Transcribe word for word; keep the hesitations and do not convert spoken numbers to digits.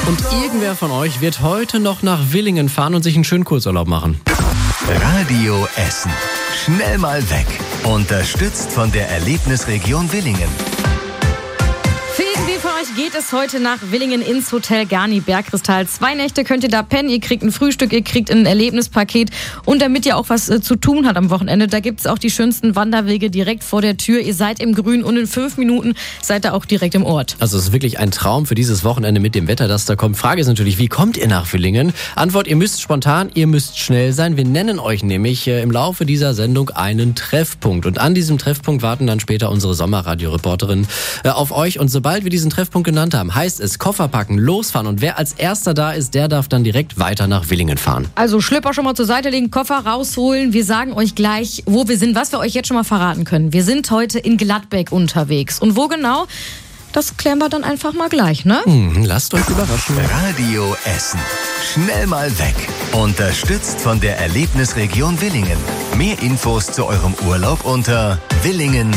Und irgendwer von euch wird heute noch nach Willingen fahren und sich einen schönen Kurzurlaub machen. Radio Essen. Schnell mal weg. Unterstützt von der Erlebnisregion Willingen. Wie von euch geht es heute nach Willingen ins Hotel Garni Bergkristall. Zwei Nächte könnt ihr da pennen, ihr kriegt ein Frühstück, ihr kriegt ein Erlebnispaket. Und damit ihr auch was äh, zu tun habt am Wochenende, da gibt es auch die schönsten Wanderwege direkt vor der Tür. Ihr seid im Grün und in fünf Minuten seid ihr auch direkt im Ort. Also es ist wirklich ein Traum für dieses Wochenende mit dem Wetter, das da kommt. Frage ist natürlich, wie kommt ihr nach Willingen? Antwort, ihr müsst spontan, ihr müsst schnell sein. Wir nennen euch nämlich äh, im Laufe dieser Sendung einen Treffpunkt. Und an diesem Treffpunkt warten dann später unsere Sommerradio-Reporterinnen äh, auf euch. Und sobald wir diesen Treffpunkt genannt haben, heißt es Koffer packen, losfahren und wer als erster da ist, der darf dann direkt weiter nach Willingen fahren. Also Schlüpper schon mal zur Seite legen, Koffer rausholen. Wir sagen euch gleich, wo wir sind, was wir euch jetzt schon mal verraten können. Wir sind heute in Gladbeck unterwegs. Und wo genau? Das klären wir dann einfach mal gleich, ne? Hm, lasst euch überraschen. Radio Essen. Schnell mal weg. Unterstützt von der Erlebnisregion Willingen. Mehr Infos zu eurem Urlaub unter willingen